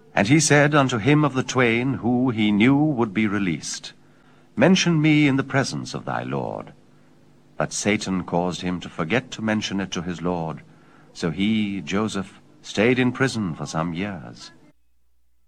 And he said unto him of the twain, who he knew would be released, Mention me in the presence of thy Lord. But Satan caused him to forget to mention it to his Lord. So he, Joseph, stayed in prison for some years.